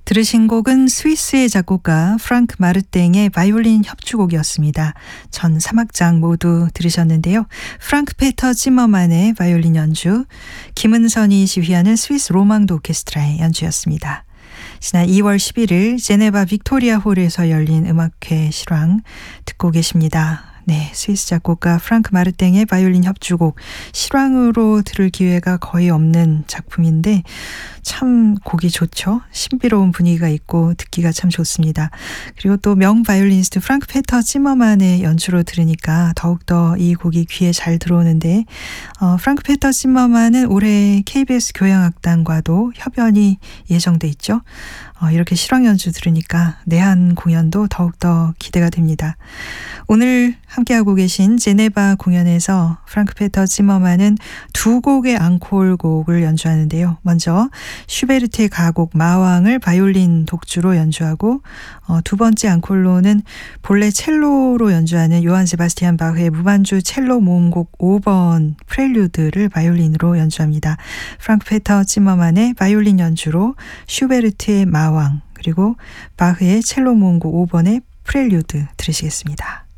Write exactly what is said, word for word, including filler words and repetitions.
들으신 곡은 스위스의 작곡가 프랑크 마르땡의 바이올린 협주곡이었습니다. 전 삼 악장 모두 들으셨는데요. 프랑크 페터 찌머만의 바이올린 연주, 김은선이 지휘하는 스위스 로망드 오케스트라의 연주였습니다. 지난 이월 십일일 제네바 빅토리아 홀에서 열린 음악회 실황 듣고 계십니다. 네, 스위스 작곡가 프랑크 마르땡의 바이올린 협주곡, 실황으로 들을 기회가 거의 없는 작품인데 참 곡이 좋죠. 신비로운 분위기가 있고 듣기가 참 좋습니다. 그리고 또 명 바이올리니스트 프랑크 페터 찌머만의 연주로 들으니까 더욱더 이 곡이 귀에 잘 들어오는데, 어, 프랑크 페터 찌머만은 올해 케이비에스 교향악단과도 협연이 예정돼 있죠. 어, 이렇게 실황 연주 들으니까 내한 공연도 더욱더 기대가 됩니다. 오늘 함께하고 계신 제네바 공연에서 프랑크 페터 찌머만은 두 곡의 앙콜곡을 연주하는데요. 먼저 슈베르트의 가곡 마왕을 바이올린 독주로 연주하고, 어, 두 번째 앙콜로는 본래 첼로로 연주하는 요한 세바스티안 바흐의 무반주 첼로 모음곡 오 번 프렐류드를 바이올린으로 연주합니다. 프랑크 페터 찌머만의 바이올린 연주로 슈베르트의 마왕, 그리고 바흐의 첼로 모음곡 오 번의 프렐류드 들으시겠습니다.